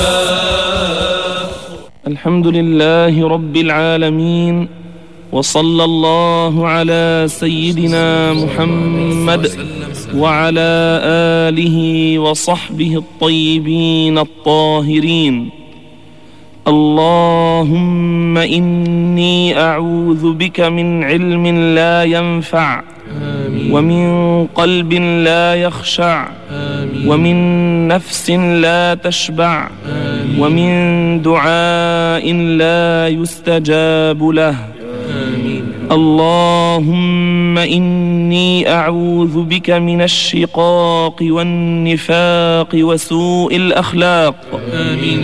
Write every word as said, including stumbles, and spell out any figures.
الحمد لله رب العالمين، وصلى الله على سيدنا محمد وعلى آله وصحبه الطيبين الطاهرين. اللهم إني أعوذ بك من علم لا ينفع، ومن قلب لا يخشع، ومن نفس لا تشبع، ومن دعاء لا يستجاب له. اللهم إني أعوذ بك من الشقاق والنفاق وسوء الأخلاق.